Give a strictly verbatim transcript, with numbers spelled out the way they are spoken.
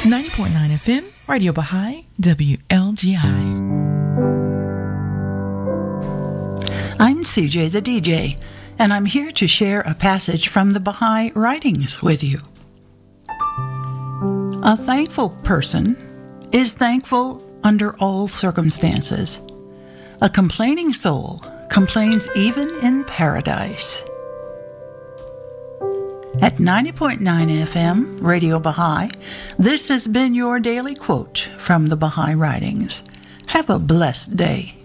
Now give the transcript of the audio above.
ninety point nine F M, Radio Baha'i, W L G I. I'm C J the D J, and I'm here to share a passage from the Baha'i writings with you. A thankful person is thankful under all circumstances. A complaining soul complains even in paradise. At ninety point nine F M, Radio Baha'i, this has been your daily quote from the Baha'i writings. Have a blessed day.